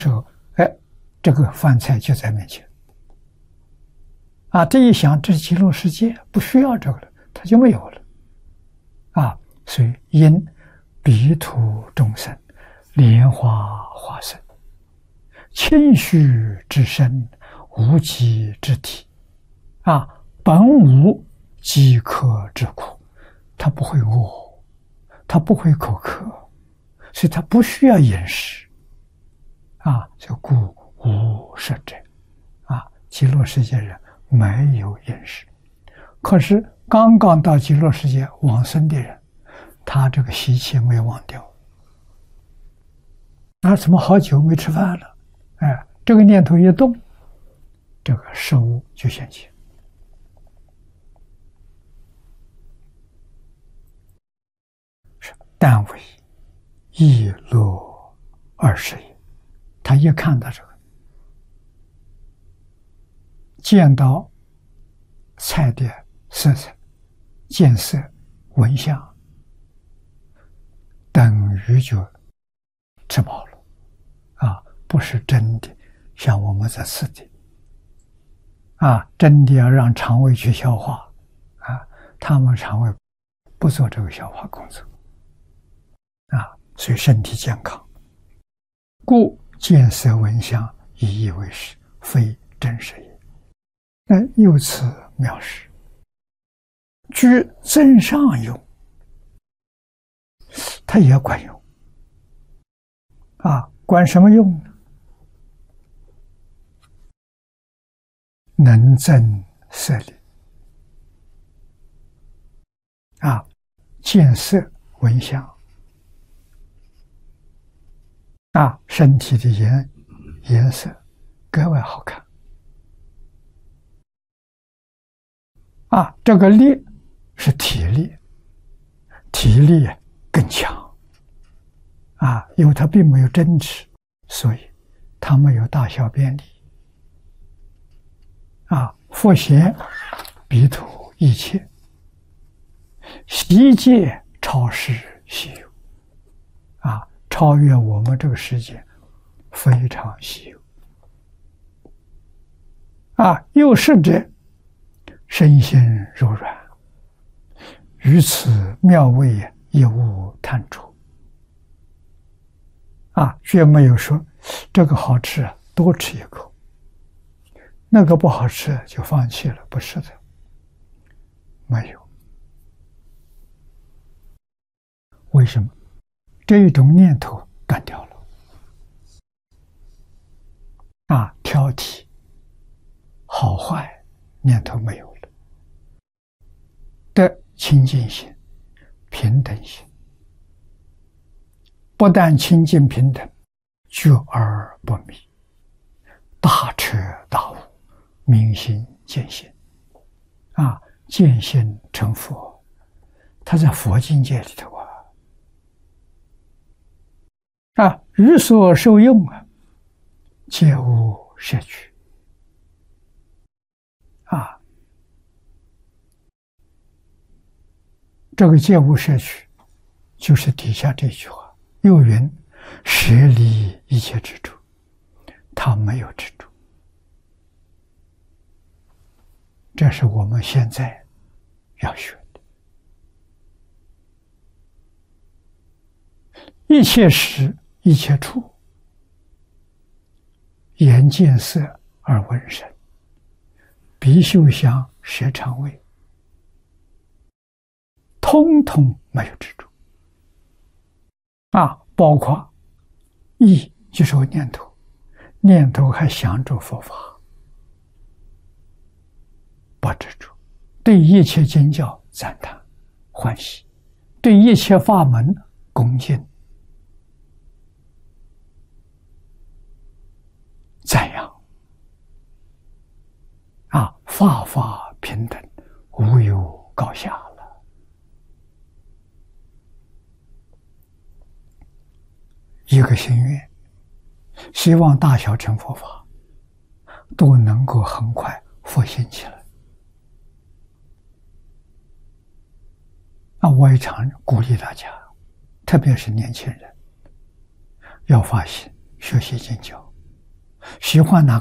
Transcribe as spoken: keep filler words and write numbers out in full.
时候，哎，这个饭菜就在面前。啊，这一想，这是极乐世界，不需要这个了，它就没有了。啊，所以因彼土众生，莲花化身，谦虚之身，无极之体，啊，本无饥渴之苦，他不会饿，他不会口渴，所以他不需要饮食。啊，就故无食者。啊，极乐世界人没有饮食，可是刚刚到极乐世界往生的人，他这个习气没有忘掉。啊，怎么好久没吃饭了？哎，这个念头一动，这个食物就现前。是但为意乐二十也。他一看到这个，见到菜的色彩、见色、闻香，等于就吃饱了。啊，不是真的像我们在吃的。啊，真的要让肠胃去消化。啊，他们肠胃不做这个消化工作。啊，所以身体健康。故见色闻香，以以为实，非真实也。那由此藐视。居增上用，它也管用。啊，管什么用呢？能增色力。啊，见色闻香。啊，身体的颜颜色格外好看。啊，这个力是体力，体力更强。啊，因为它并没有真实，所以它没有大小便利。啊，复贤彼土一切，悉界超世稀有。啊，超越我们这个世界，非常稀有。啊，又是者，身心柔软，于此妙味亦无贪着。啊，绝没有说这个好吃，多吃一口；那个不好吃就放弃了，不是的，没有。为什么？这一种念头断掉了。啊，挑剔、好坏念头没有了，的清净心、平等心，不但清净平等，觉而不迷，大彻大悟，明心见性。啊，见性成佛，他在佛境界里头啊。啊，于所受用啊，皆无摄取。啊，这个皆无摄取，就是底下这句话。又云：舍离一切执着，他没有执着。这是我们现在要学的。一切时，一切处，眼见色而闻声，鼻嗅香舌尝味，通通没有执着。啊，包括意就是我念头，念头还想着佛法，不执着，对一切经教赞叹欢喜，对一切法门恭敬赞扬。啊，法法平等，无有高下了。一个心愿，希望大小乘佛法都能够很快复兴起来。啊，我也常鼓励大家，特别是年轻人，要发心学习经教。 喜欢哪